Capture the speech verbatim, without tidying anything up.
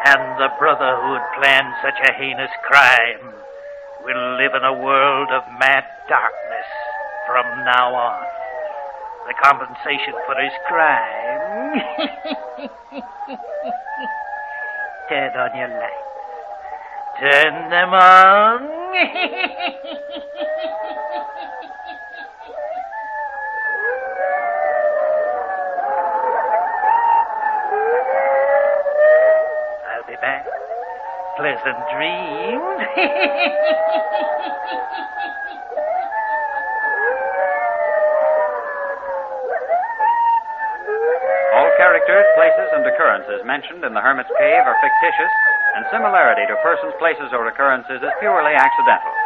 and the brother who had planned such a heinous crime will live in a world of mad darkness from now on. The compensation for his crime. Turn on your lights. Turn them on. I'll be back. Pleasant dreams. All characters, places, and occurrences mentioned in The Hermit's Cave are fictitious, and similarity to persons, places, or occurrences is purely accidental.